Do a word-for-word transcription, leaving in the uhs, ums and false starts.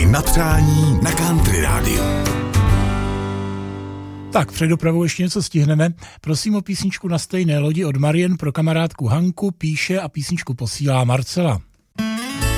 na přání na Country rádiu. Tak, před dopravou ještě něco stihneme. Prosím o písničku Na stejné lodi od Marien pro kamarádku Hanku, píše a písničku posílá Marcela.